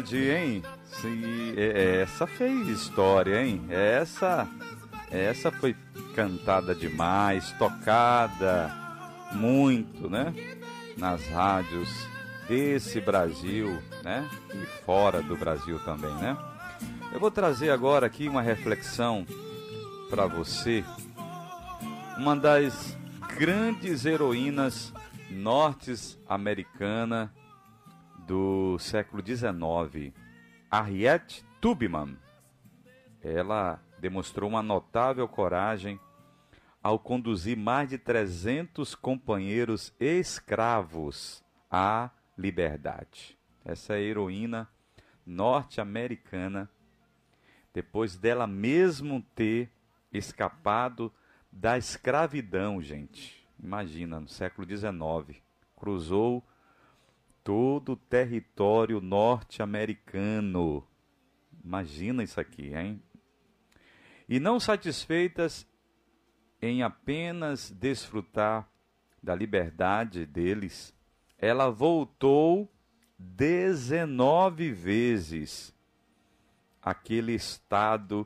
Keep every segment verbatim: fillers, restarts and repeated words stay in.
Hein? Se, é- essa fez história, hein? Essa, essa foi cantada demais, tocada muito, né? Nas rádios desse Brasil, né? E fora do Brasil também, né? Eu vou trazer agora aqui uma reflexão para você. Uma das grandes heroínas norte-americanas do século dezenove, Harriet Tubman. Ela demonstrou uma notável coragem ao conduzir mais de trezentos companheiros escravos à liberdade. Essa heroína norte-americana, depois dela mesmo ter escapado da escravidão, gente. Imagina, no século dezenove, cruzou todo o território norte-americano. Imagina isso aqui, hein? E não satisfeitas em apenas desfrutar da liberdade deles, ela voltou dezenove vezes àquele estado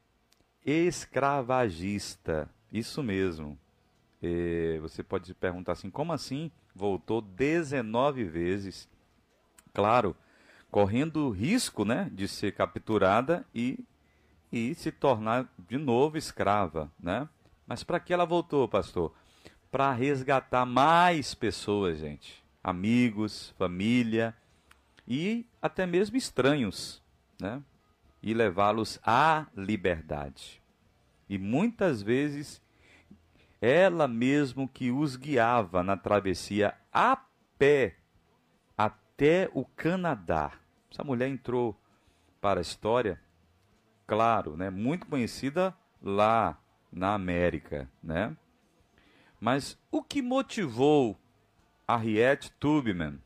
escravagista. Isso mesmo. E você pode se perguntar assim, como assim voltou dezenove vezes? Claro, correndo o risco, né, de ser capturada e, e se tornar de novo escrava, né? Mas para que ela voltou, pastor? Para resgatar mais pessoas, gente. Amigos, família e até mesmo estranhos, né? E levá-los à liberdade. E muitas vezes ela mesmo que os guiava na travessia a pé até o Canadá. Essa mulher entrou para a história, claro, né, muito conhecida lá na América, né? Mas o que motivou a Harriet Tubman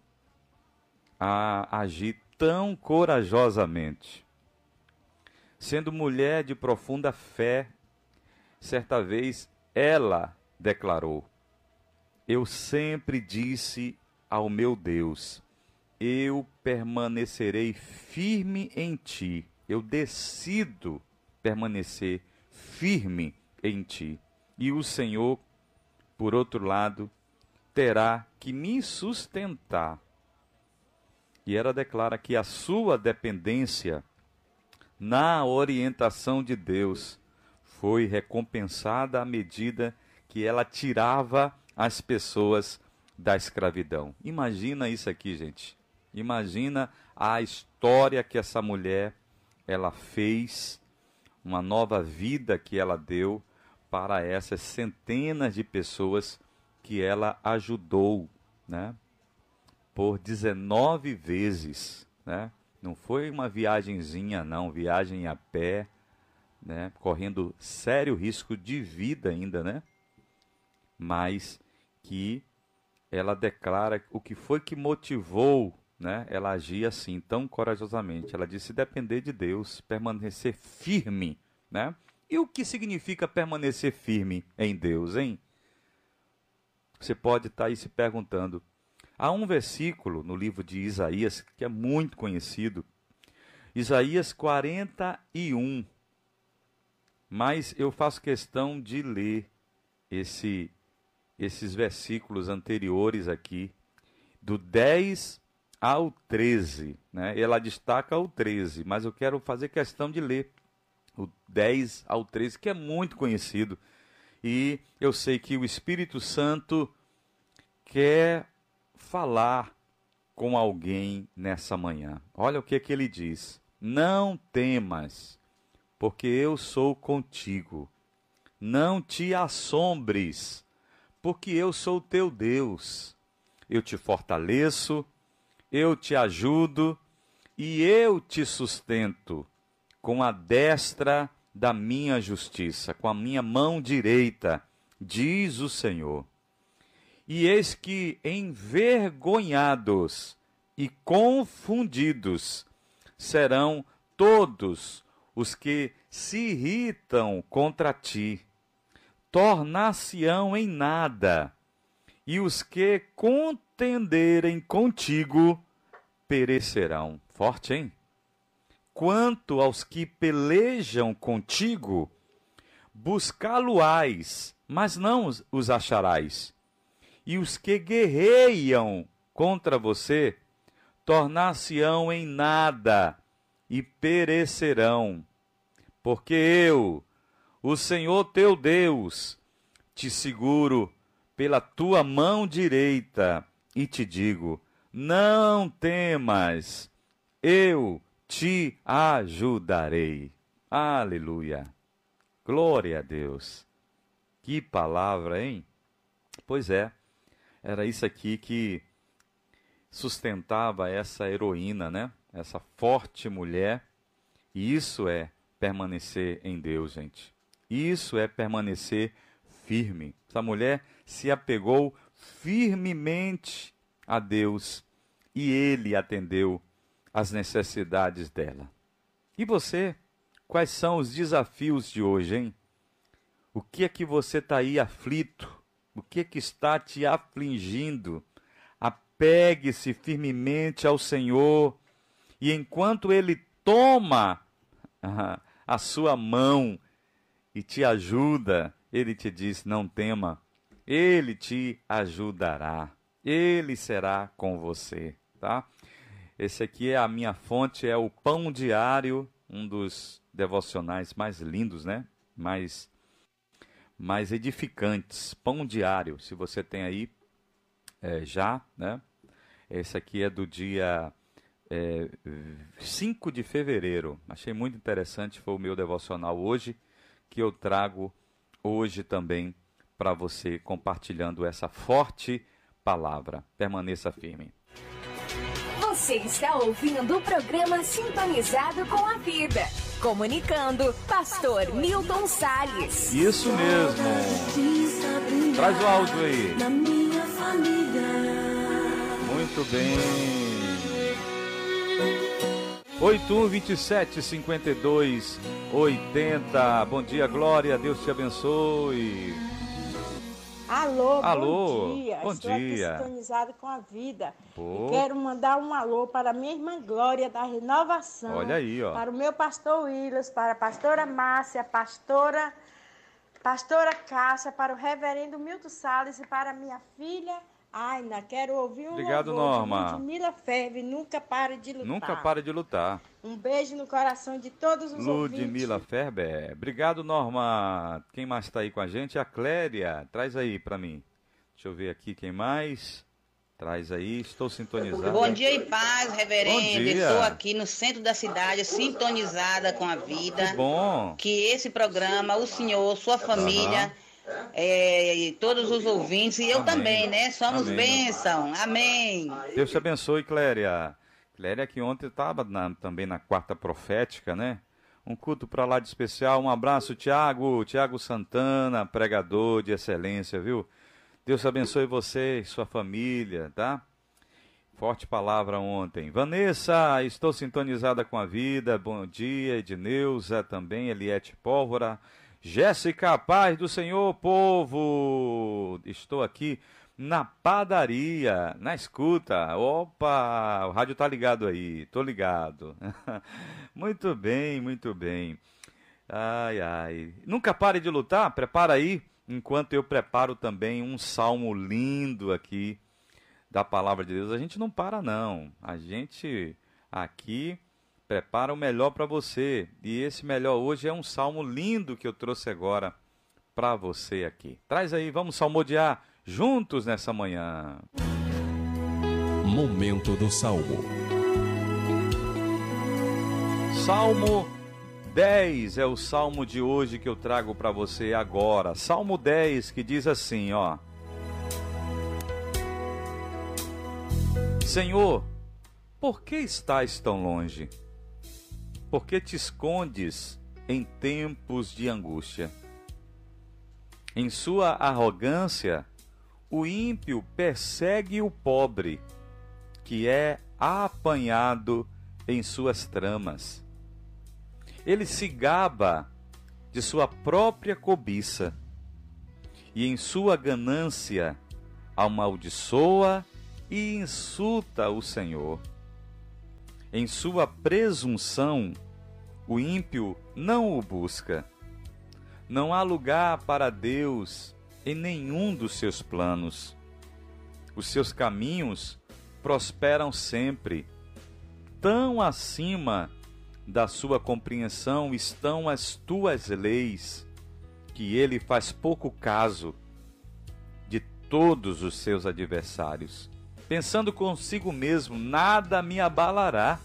a agir tão corajosamente? Sendo mulher de profunda fé, certa vez ela declarou: eu sempre disse ao meu Deus, eu permanecerei firme em ti. Eu decido permanecer firme em ti. E o Senhor, por outro lado, terá que me sustentar. E ela declara que a sua dependência na orientação de Deus foi recompensada à medida que ela tirava as pessoas da escravidão. Imagina isso aqui, gente. Imagina a história que essa mulher ela fez, uma nova vida que ela deu para essas centenas de pessoas que ela ajudou, né? Por dezenove vezes, né? Não foi uma viagenzinha, não, viagem a pé, né? Correndo sério risco de vida ainda, né? Mas que ela declara o que foi que motivou, né, ela agir assim tão corajosamente. Ela disse depender de Deus, permanecer firme, né? E o que significa permanecer firme em Deus, hein? Você pode estar aí se perguntando. Há um versículo no livro de Isaías que é muito conhecido, Isaías quarenta e um. Mas eu faço questão de ler esse esses versículos anteriores aqui, do dez ao treze, né? Ela destaca o treze, mas eu quero fazer questão de ler o dez ao treze, que é muito conhecido. E eu sei que o Espírito Santo quer falar com alguém nessa manhã. Olha o que, que ele diz: não temas, porque eu sou contigo. Não te assombres, porque eu sou teu Deus. Eu te fortaleço, eu te ajudo e eu te sustento com a destra da minha justiça, com a minha mão direita, diz o Senhor. E eis que envergonhados e confundidos serão todos os que se irritam contra ti. Tornar-se-ão em nada, e os que contenderem contigo perecerão. Forte, hein? quanto aos que pelejam contigo, buscá-lo-ás, mas não os- os acharás. E os que guerreiam contra você, tornar-se-ão em nada e perecerão. Porque eu, o Senhor teu Deus, te seguro pela tua mão direita e te digo: não temas, eu te ajudarei. Aleluia. Glória a Deus. Que palavra, hein? Pois é, era isso aqui que sustentava essa heroína, né? Essa forte mulher. E isso é permanecer em Deus, gente. Isso é permanecer firme. Essa mulher se apegou firmemente a Deus e ele atendeu às necessidades dela. E você? Quais são os desafios de hoje, hein? O que é que você está aí aflito? O que é que está te afligindo? Apegue-se firmemente ao Senhor e enquanto Ele toma a, a sua mão e te ajuda, Ele te diz: não tema, Ele te ajudará, Ele será com você, tá? Esse aqui é a minha fonte, é o Pão Diário, um dos devocionais mais lindos, né? Mais, mais edificantes. Pão Diário, se você tem aí é, já, né? Esse aqui é do dia é, cinco de fevereiro. Achei muito interessante, foi o meu devocional hoje, que eu trago hoje também para você, compartilhando essa forte palavra. Permaneça firme. Você está ouvindo o programa Sintonizado com a Vida. Comunicando, Pastor Milton Salles. Isso mesmo. Traz o áudio aí. Muito bem. oito um, vinte e sete, cinquenta e dois, oitenta. Bom dia, Glória. Deus te abençoe. Alô, Alô, bom dia. bom Estou dia. aqui sintonizado com a vida. Pô. E quero mandar um alô para a minha irmã Glória da Renovação. Olha aí, ó. Para o meu pastor Willis, para a pastora Márcia, pastora, pastora Cássia, para o reverendo Milton Salles e para a minha filha Aina. Quero ouvir um Obrigado, louvor Norma. de Ludmila Ferve. Nunca pare de lutar. Nunca pare de lutar. Um beijo no coração de todos os Ludmila ouvintes. Ferber. Obrigado, Norma. Quem mais está aí com a gente? A Cléria. Traz aí para mim. Deixa eu ver aqui quem mais. Traz aí. Estou sintonizado. Bom dia e paz, reverendo. Bom dia. Estou aqui no centro da cidade, sintonizada com a vida. Que bom. Que esse programa, o senhor, sua família, é, e todos os ouvintes, e eu Amém. também, né? Somos Amém. bênção. Amém. Deus te abençoe, Cléria. Cléria que ontem estava também na quarta profética, né? Um culto para lá de especial. Um abraço, Tiago. Tiago Santana, pregador de excelência, viu? Deus abençoe você e sua família, tá? Forte palavra ontem. Vanessa, estou sintonizada com a vida. Bom dia, Edneuza também, Eliette Pólvora. Jéssica, paz do Senhor, povo. Estou aqui na padaria, na escuta. Opa, o rádio tá ligado aí, tô ligado. Muito bem, muito bem. Ai, ai. Nunca pare de lutar, prepara aí, enquanto eu preparo também um salmo lindo aqui da palavra de Deus. A gente não para não, a gente aqui prepara o melhor para você. E esse melhor hoje é um salmo lindo que eu trouxe agora para você aqui. Traz aí, vamos salmodiar juntos nessa manhã. Momento do Salmo. Salmo dez é o salmo de hoje que eu trago para você agora. Salmo dez, que diz assim, ó: Senhor, por que estás tão longe? Por que te escondes em tempos de angústia? Em sua arrogância, o ímpio persegue o pobre, que é apanhado em suas tramas. Ele se gaba de sua própria cobiça, e em sua ganância amaldiçoa e insulta o Senhor. Em sua presunção o ímpio não o busca. Não há lugar para Deus em nenhum dos seus planos. Os seus caminhos prosperam sempre. Tão acima da sua compreensão estão as tuas leis, que ele faz pouco caso de todos os seus adversários. Pensando consigo mesmo, nada me abalará.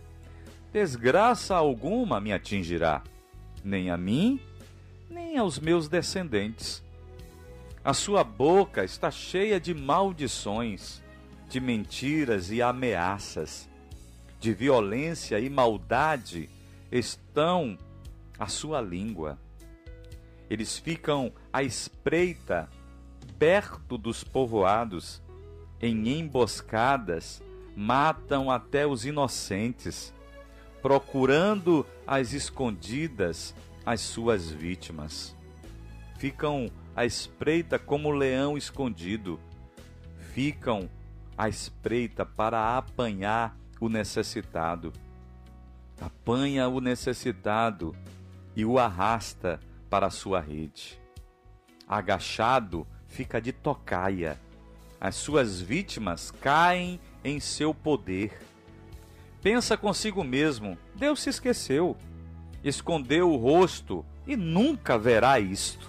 Desgraça alguma me atingirá, nem a mim, nem aos meus descendentes. A sua boca está cheia de maldições, de mentiras e ameaças, de violência e maldade estão a sua língua. Eles ficam à espreita, perto dos povoados, em emboscadas, matam até os inocentes, procurando às escondidas as suas vítimas. Ficam à espreita como leão escondido, ficam à espreita para apanhar o necessitado. Apanha o necessitado e o arrasta para a sua rede. Agachado, fica de tocaia. As suas vítimas caem em seu poder. Pensa consigo mesmo, Deus se esqueceu, escondeu o rosto e nunca verá isto.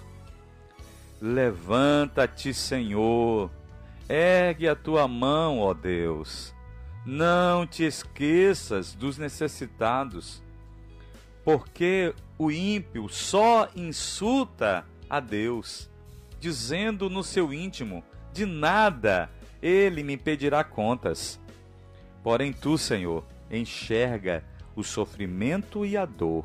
Levanta-te, Senhor, ergue a tua mão, ó Deus. Não te esqueças dos necessitados, porque o ímpio só insulta a Deus, dizendo no seu íntimo, de nada ele me pedirá contas. Porém tu, Senhor, enxerga o sofrimento e a dor,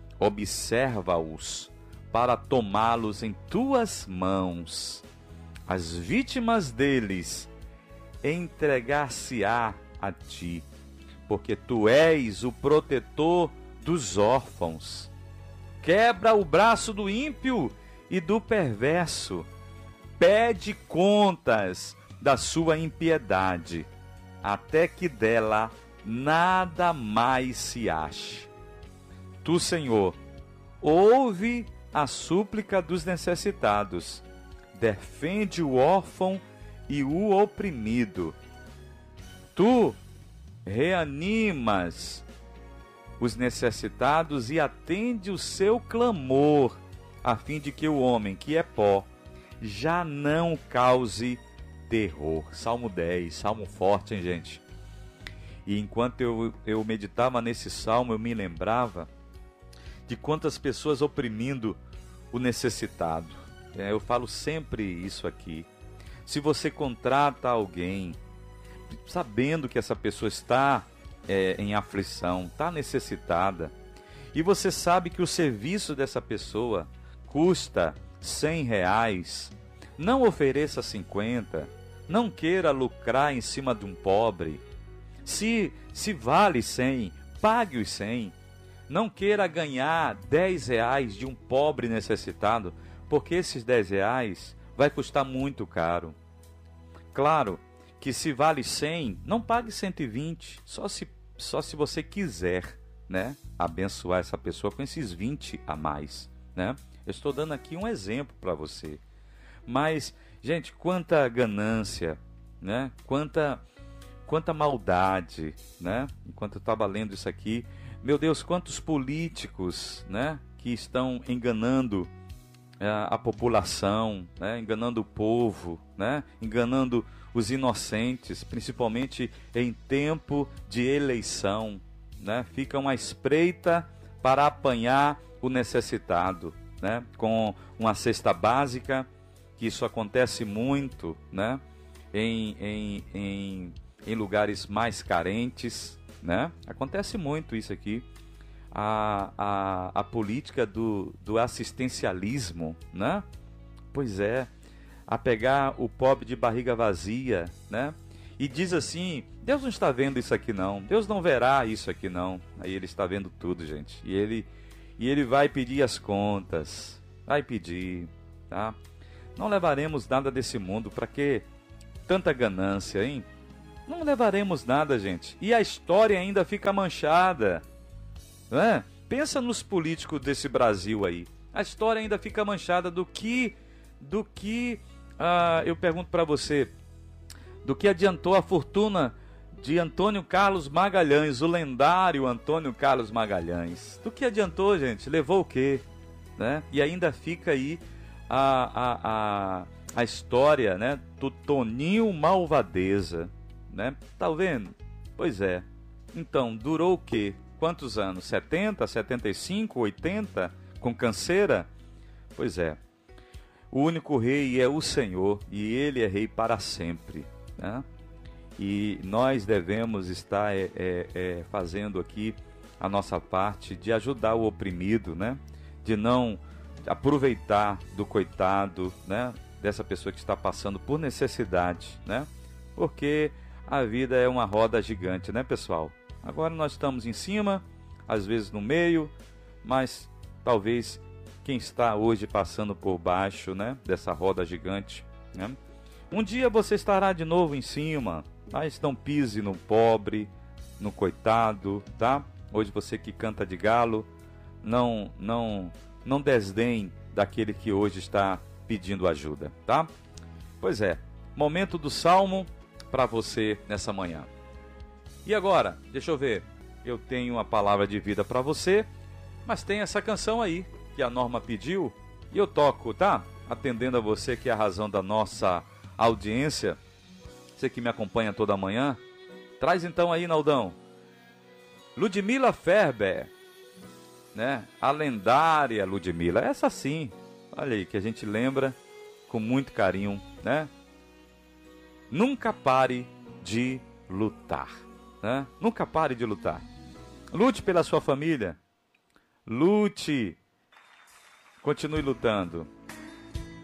observa-os para tomá-los em tuas mãos. As vítimas deles entregar-se-á a ti, porque tu és o protetor dos órfãos. Quebra o braço do ímpio e do perverso, pede contas da sua impiedade, até que dela nada mais se ache. Tu, Senhor, ouve a súplica dos necessitados, defende o órfão e o oprimido. Tu reanimas os necessitados e atende o seu clamor, a fim de que o homem que é pó já não cause terror. Salmo dez, salmo forte, hein, gente? E enquanto eu, eu meditava nesse salmo, eu me lembrava de quantas pessoas oprimindo o necessitado. É, eu falo sempre isso aqui. Se você contrata alguém, sabendo que essa pessoa está é, em aflição, está necessitada, e você sabe que o serviço dessa pessoa custa cem reais, não ofereça cinquenta, não queira lucrar em cima de um pobre. Se, se vale cem, pague os cem. Não queira ganhar dez reais de um pobre necessitado, porque esses dez reais vai custar muito caro. Claro que se vale cem, não pague cento e vinte, só se, só se você quiser, né, abençoar essa pessoa com esses vinte a mais, né? Eu estou dando aqui um exemplo para você. Mas, gente, quanta ganância, né? Quanta, quanta maldade, né? Enquanto eu estava lendo isso aqui, meu Deus, quantos políticos, né, que estão enganando a, a população, né, enganando o povo, né, enganando os inocentes, principalmente em tempo de eleição, né, ficam à espreita para apanhar o necessitado, né, com uma cesta básica, que isso acontece muito, né, em, em, em, em lugares mais carentes, né? Acontece muito isso aqui. A, a, a política do, do assistencialismo, né? Pois é, a pegar o pobre de barriga vazia, né? E diz assim, Deus não está vendo isso aqui não, Deus não verá isso aqui não. Aí ele está vendo tudo, gente. E ele, e ele vai pedir as contas, vai pedir, tá? Não levaremos nada desse mundo, para que tanta ganância, hein? Não levaremos nada, gente. E a história ainda fica manchada, não é? Pensa nos políticos desse Brasil aí. A história ainda fica manchada do que, do que, ah, eu pergunto para você, do que adiantou a fortuna de Antônio Carlos Magalhães, o lendário Antônio Carlos Magalhães. Do que adiantou, gente? Levou o quê? Né? E ainda fica aí a, a, a, a história, né, do Toninho Malvadeza. Né? Tá vendo? Pois é. Então, durou o quê? Quantos anos? setenta, setenta e cinco, oitenta? Com canseira? Pois é. O único rei é o Senhor e ele é rei para sempre. Né? E nós devemos estar é, é, é, fazendo aqui a nossa parte de ajudar o oprimido, né? De não aproveitar do coitado, né? Dessa pessoa que está passando por necessidade, né? Porque a vida é uma roda gigante, né, pessoal? Agora nós estamos em cima, às vezes no meio, mas talvez quem está hoje passando por baixo, né, dessa roda gigante, né? Um dia você estará de novo em cima, mas não pise no pobre, no coitado, tá? Hoje você que canta de galo, não, não, não desdém daquele que hoje está pedindo ajuda, tá? Pois é, momento do Salmo para você nessa manhã. E agora, deixa eu ver, eu tenho uma palavra de vida para você, mas tem essa canção aí que a Norma pediu e eu toco, tá? Atendendo a você que é a razão da nossa audiência, você que me acompanha toda manhã, traz então aí, Naldão, Ludmila Ferber, né? A lendária Ludmila, essa sim, olha aí, que a gente lembra com muito carinho, né? Nunca pare de lutar, né? Nunca pare de lutar. Lute pela sua família, lute, continue lutando.